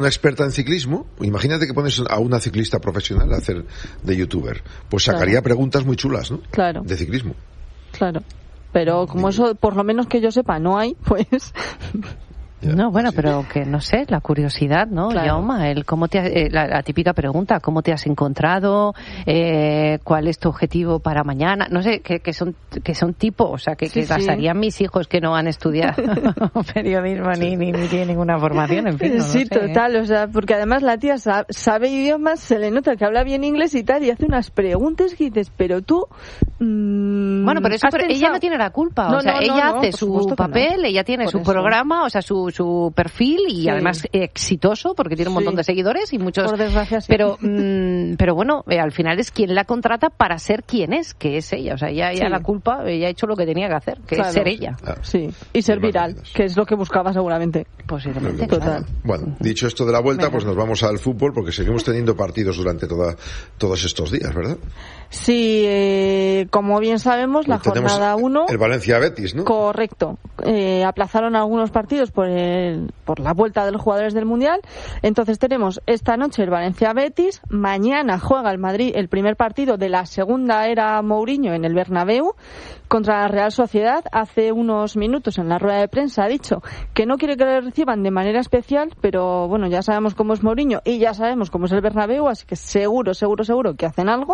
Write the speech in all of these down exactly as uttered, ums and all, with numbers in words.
Una experta en ciclismo, imagínate que pones a una ciclista profesional a hacer de youtuber, pues sacaría claro. preguntas muy chulas, ¿no? Claro. De ciclismo. Claro. Pero como eso, por lo menos que yo sepa, no hay, pues... Ya, no, bueno, sí. pero que no sé, la curiosidad, ¿no? Claro. Yauma, el cómo te ha, eh, la, la típica pregunta, ¿cómo te has encontrado? Eh, ¿Cuál es tu objetivo para mañana? No sé, que, que son que son tipos, o sea, que, sí, que las sí. harían mis hijos que no han estudiado periodismo sí. ni, ni, ni tienen ninguna formación, en fin. No sí, sé, total, ¿eh? O sea, porque además la tía sabe, sabe idiomas, se le nota que habla bien inglés y tal, y hace unas preguntas que dices, pero tú... Mmm, bueno, pero eso pero ella no tiene la culpa, no, o sea, no, ella no, hace no, su papel, no. ella tiene por su eso. programa, o sea, su su perfil y sí. además exitoso porque tiene un montón sí. de seguidores y muchos por desgracia sí. pero mmm, pero bueno, eh, al final es quien la contrata para ser quien es, que es ella, o sea, ella, ella sí. la culpa, ella ha hecho lo que tenía que hacer, que claro. es ser ella. Ah, sí, y ser viral, que es lo que buscaba seguramente. Posiblemente. Total. Bueno, dicho esto de la vuelta, Venga. pues nos vamos al fútbol porque seguimos teniendo partidos durante toda, todos estos días, ¿verdad? Sí, eh, como bien sabemos, la jornada uno... El Valencia-Betis, ¿no? Correcto. Eh, aplazaron algunos partidos por, el, por la vuelta de los jugadores del Mundial. Entonces tenemos esta noche el Valencia-Betis. Mañana juega el Madrid el primer partido de la segunda era Mourinho en el Bernabéu contra la Real Sociedad. Hace unos minutos en la rueda de prensa ha dicho que no quiere que le reciban de manera especial, pero bueno, ya sabemos cómo es Mourinho y ya sabemos cómo es el Bernabéu, así que seguro, seguro, seguro que hacen algo.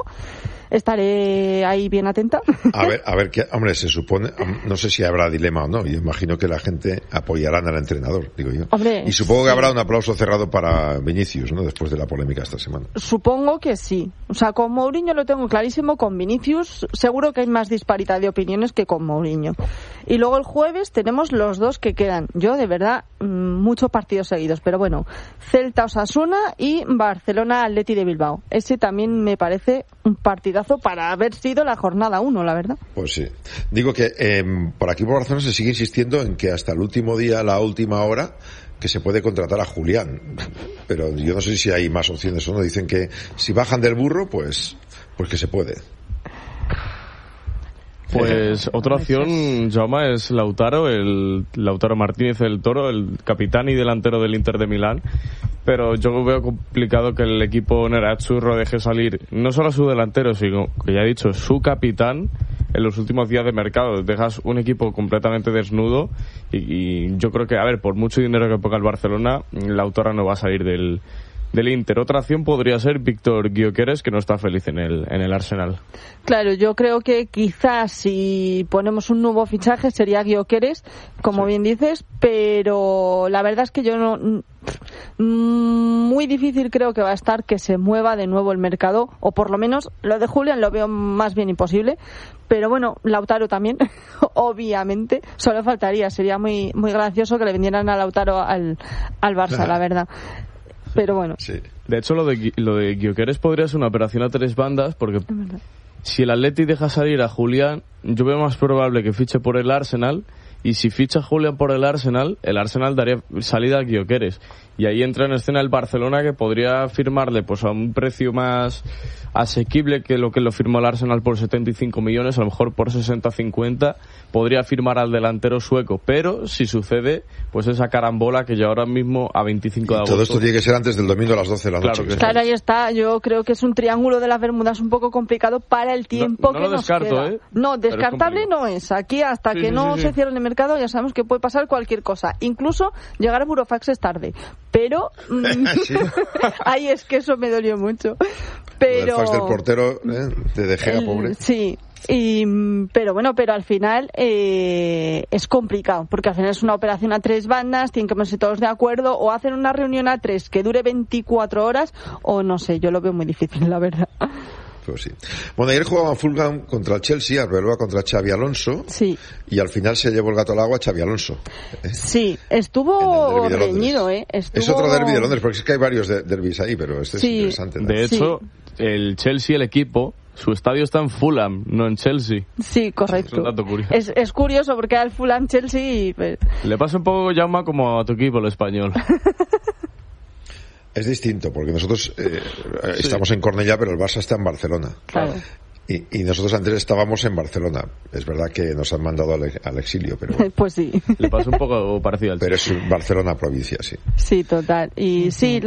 Estaré ahí bien atenta. A ver, a ver, qué, hombre, se supone, no sé si habrá dilema o no, yo imagino que la gente apoyará al entrenador, digo yo. Hombre, y supongo sí. que habrá un aplauso cerrado para Vinicius, ¿no? Después de la polémica esta semana. Supongo que sí. O sea, con Mourinho lo tengo clarísimo, con Vinicius seguro que hay más disparidad de opiniones que con Mourinho. Y luego el jueves tenemos los dos que quedan. Yo, de verdad, muchos partidos seguidos, pero bueno, Celta-Osasuna y Barcelona-Atleti de Bilbao. Ese también me parece un partidazo para haber sido la jornada uno, la verdad. Pues sí. Digo que eh, por aquí por Barcelona se sigue insistiendo en que hasta el último día, la última hora, que se puede contratar a Julián. Pero yo no sé si hay más opciones o no. Dicen que si bajan del burro, pues, pues que se puede. Pues otra opción, Jaume, es Lautaro, el Lautaro Martínez del Toro, el capitán y delantero del Inter de Milán. Pero yo veo complicado que el equipo nerazzurro deje salir no solo a su delantero, sino que ya he dicho, su capitán en los últimos días de mercado. Dejas un equipo completamente desnudo y, y yo creo que, a ver, por mucho dinero que ponga el Barcelona, Lautaro no va a salir del... del Inter. Otra acción podría ser Víctor Gyökeres, que no está feliz en el en el Arsenal. Claro, yo creo que quizás si ponemos un nuevo fichaje sería Gyökeres, como sí. bien dices, pero la verdad es que yo no... Muy difícil creo que va a estar que se mueva de nuevo el mercado, o por lo menos lo de Julián lo veo más bien imposible, pero bueno, Lautaro también, obviamente, solo faltaría, sería muy muy gracioso que le vendieran a Lautaro al, al Barça, la verdad. Pero bueno. Sí. De hecho, lo de lo de Gyökeres podría ser una operación a tres bandas, porque si el Atleti deja salir a Julián, yo veo más probable que fiche por el Arsenal, y si ficha Julián por el Arsenal, el Arsenal daría salida a Gyökeres. Y ahí entra en escena el Barcelona, que podría firmarle pues a un precio más asequible que lo que lo firmó el Arsenal por setenta y cinco millones, a lo mejor por sesenta cincuenta, podría firmar al delantero sueco. Pero si sucede, pues esa carambola que ya ahora mismo a veinticinco de agosto... Todo esto tiene que ser antes del domingo a las doce de la claro noche. Que claro, ahí está. Yo creo que es un triángulo de las Bermudas un poco complicado para el tiempo no, no que lo nos descarto, queda. ¿eh? No, descartable es no es. Aquí hasta sí, que sí, no sí, se sí. cierre el mercado ya sabemos que puede pasar cualquier cosa. Incluso llegar a Burofax es tarde. Pero ¿Sí? ay, es que eso me dolió mucho. Pero el fax del portero ¿eh? de De Gea, pobre. Sí. Y, pero bueno, pero al final eh, es complicado, porque al final es una operación a tres bandas, tienen que ponerse todos de acuerdo, o hacen una reunión a tres que dure veinticuatro horas, o no sé, yo lo veo muy difícil, la verdad. Pues sí. Bueno, ayer jugaba Fulham contra el Chelsea, Arbeloa contra Xabi Alonso, sí. y al final se llevó el gato al agua Xabi Alonso. ¿eh? Sí, estuvo de reñido, ¿eh? Estuvo... Es otro derbi de Londres, porque es que hay varios de- derbis ahí, pero este sí. es interesante, ¿no? De hecho, sí. el Chelsea, el equipo, su estadio está en Fulham, no en Chelsea. Sí, correcto. Es un dato curioso. Es, es curioso porque era el Fulham Chelsea y... Le pasa un poco, Jaume, como a tu equipo, el Español. Es distinto, porque nosotros eh, sí. estamos en Cornellá, pero el Barça está en Barcelona. Claro. Y, y nosotros antes estábamos en Barcelona. Es verdad que nos han mandado al, al exilio, pero... Pues sí. Le pasa un poco parecido al... Pero es Barcelona provincia, sí. Sí, total. Y sí,